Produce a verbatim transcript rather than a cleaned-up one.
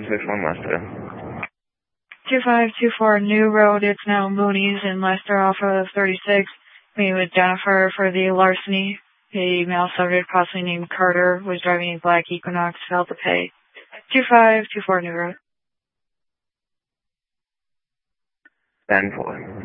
six one Leicester. two five two four New Road, it's now Mooney's in Leicester off of thirty-six. Meeting with Jennifer for the larceny. A male subject, possibly named Carter, was driving a black Equinox, failed to pay. two five two four New Road. ten four.